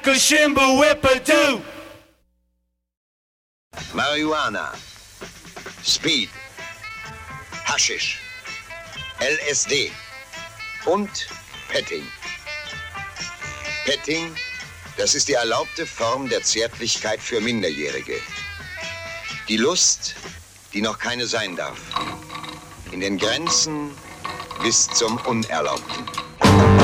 Shaka Shimba Whippadoo. Marihuana, Speed, Haschisch, LSD und Petting. Petting, das ist die erlaubte Form der Zärtlichkeit für Minderjährige. Die Lust, die noch keine sein darf. In den Grenzen bis zum Unerlaubten.